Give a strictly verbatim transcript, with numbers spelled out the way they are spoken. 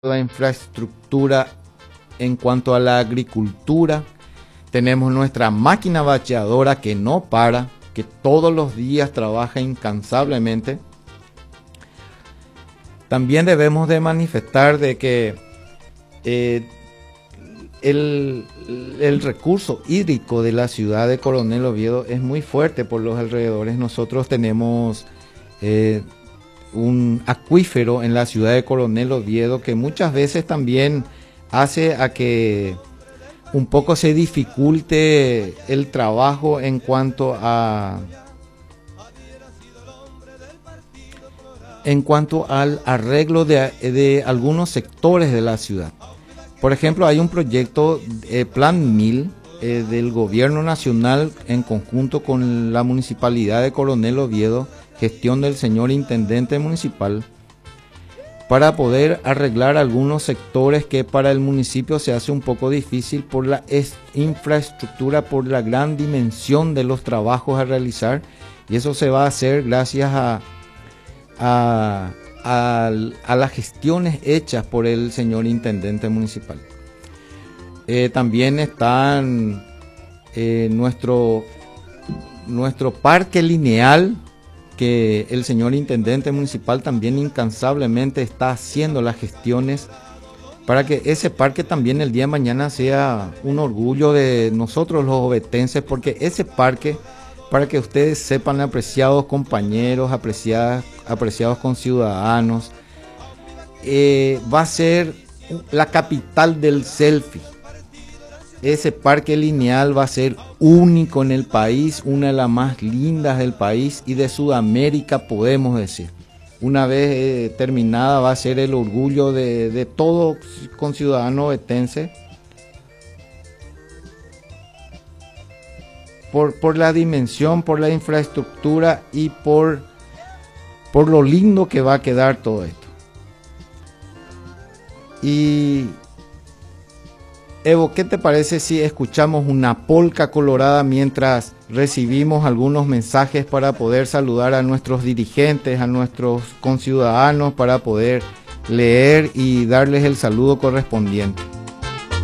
la infraestructura en cuanto a la agricultura. Tenemos nuestra máquina bacheadora que no para, que todos los días trabaja incansablemente. También debemos de manifestar de que eh, el, el recurso hídrico de la ciudad de Coronel Oviedo es muy fuerte por los alrededores. Nosotros tenemos eh, un acuífero en la ciudad de Coronel Oviedo que muchas veces también hace a que un poco se dificulte el trabajo en cuanto a en cuanto al arreglo de, de algunos sectores de la ciudad. Por ejemplo, hay un proyecto, eh, Plan mil, eh, del gobierno nacional en conjunto con la municipalidad de Coronel Oviedo, gestión del señor intendente municipal, para poder arreglar algunos sectores que para el municipio se hace un poco difícil por la infraestructura, por la gran dimensión de los trabajos a realizar, y eso se va a hacer gracias a, a, a, a las gestiones hechas por el señor intendente municipal. Eh, también están eh, nuestro, nuestro parque lineal, que el señor intendente municipal también incansablemente está haciendo las gestiones para que ese parque también el día de mañana sea un orgullo de nosotros los ovetenses, porque ese parque, para que ustedes sepan, apreciados compañeros, apreciados, apreciados conciudadanos, eh, va a ser la capital del selfie. Ese parque lineal va a ser único en el país, una de las más lindas del país y de Sudamérica, podemos decir. Una vez eh, terminada, va a ser el orgullo de, de todo conciudadano ovetense por, por la dimensión, por la infraestructura y por, por lo lindo que va a quedar todo esto. Y Evo, ¿qué te parece si escuchamos una polca colorada mientras recibimos algunos mensajes para poder saludar a nuestros dirigentes, a nuestros conciudadanos, para poder leer y darles el saludo correspondiente?